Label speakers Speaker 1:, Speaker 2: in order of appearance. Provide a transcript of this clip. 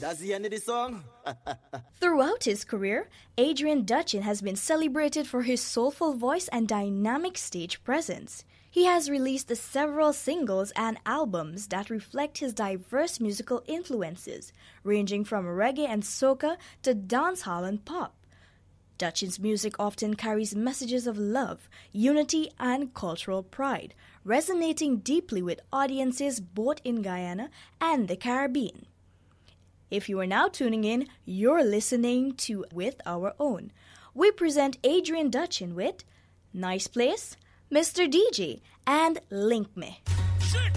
Speaker 1: That's the end of the song.
Speaker 2: Throughout his career, Adrian Dutchin has been celebrated for his soulful voice and dynamic stage presence. He has released several singles and albums that reflect his diverse musical influences, ranging from reggae and soca to dancehall and pop. Dutchin's music often carries messages of love, unity, and cultural pride, resonating deeply with audiences both in Guyana and the Caribbean. If you are now tuning in, you're listening to With Our Own. We present Adrian Dutchin with Nice Place, Mr. DJ, and Link Me.